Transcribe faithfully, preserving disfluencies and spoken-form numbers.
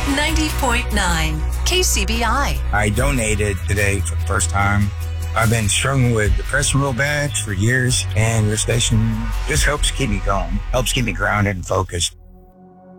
ninety point nine K C B I. I donated today for the first time. I've been struggling with depression real bad for years, and your station just helps keep me going, helps keep me grounded and focused.